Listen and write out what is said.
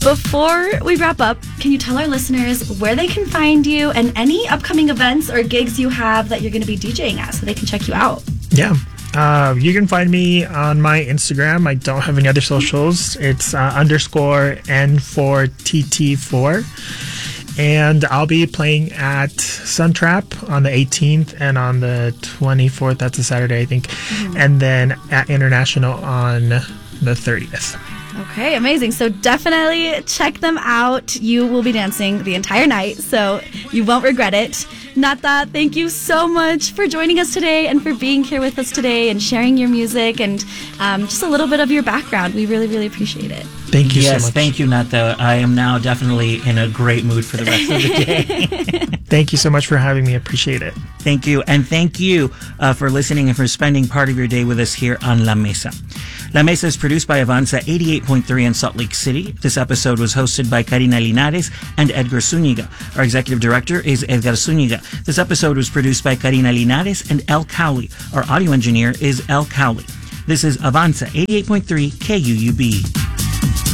Before we wrap up, can you tell our listeners where they can find you and any upcoming events or gigs you have that you're going to be DJing at so they can check you out? Yeah. You can find me on my Instagram. I don't have any other socials. It's _N4TT4. And I'll be playing at Suntrap on the 18th and on the 24th. That's a Saturday, I think. Mm-hmm. And then at International on the 30th. Okay, amazing. So definitely check them out. You will be dancing the entire night, so you won't regret it. Nata, thank you so much for joining us today and for being here with us today and sharing your music and just a little bit of your background. We really, really appreciate it. Thank you so much. Yes, thank you, Nata. I am now definitely in a great mood for the rest of the day. Thank you so much for having me. I appreciate it. Thank you. And thank you for listening and for spending part of your day with us here on La Mesa. La Mesa is produced by Avanza 88.3 in Salt Lake City. This episode was hosted by Karina Linares and Edgar Zúñiga. Our executive director is Edgar Zúñiga. This episode was produced by Karina Linares and El Cowley. Our audio engineer is El Cowley. This is Avanza 88.3 KUUB.